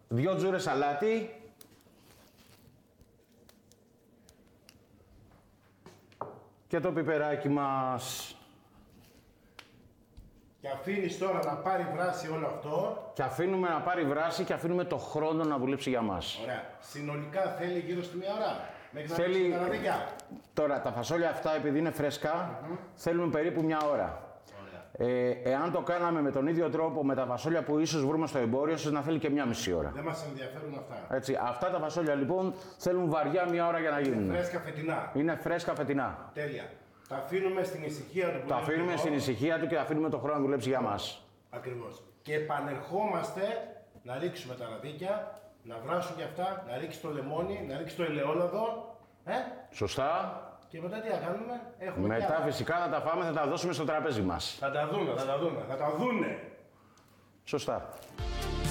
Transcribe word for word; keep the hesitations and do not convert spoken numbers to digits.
Δυο τζούρες αλάτι. Και το πιπεράκι μας. Και αφήνεις τώρα να πάρει βράση όλο αυτό. Και αφήνουμε να πάρει βράση και αφήνουμε το χρόνο να δουλέψει για μας. Ωραία. Συνολικά θέλει γύρω στη μία ώρα. Μέχρι Θέλει... να τα ραδίκια. Τώρα τα φασόλια αυτά επειδή είναι φρέσκα, mm-hmm. θέλουν περίπου μια ώρα. Ε, εάν το κάναμε με τον ίδιο τρόπο με τα φασόλια που ίσως βρούμε στο εμπόριο, ίσως να θέλει και μια μισή ώρα. Δεν μας ενδιαφέρουν αυτά. Έτσι, αυτά τα φασόλια λοιπόν θέλουν βαριά μια ώρα για να γίνουν. Είναι φρέσκα φετινά. Είναι φρέσκα φετινά. Τέλεια. Τα αφήνουμε στην ησυχία του. Τα αφήνουμε στην ησυχία του και αφήνουμε το χρόνο να δουλέψει για μας. Ακριβώς. Και επανερχόμαστε να ρίξουμε τα ραδίκια, να βράσουν και αυτά, να ρίξει το λεμόνι, να ρίξει το ελαιόλαδο. Ε? Σωστά. Και μετά τι θα κάνουμε, έχουμε Μετά και φυσικά θα τα φάμε, θα τα δώσουμε στο τραπέζι μας. Θα τα δούνε, θα τα δούνε, θα τα δούνε. Σωστά.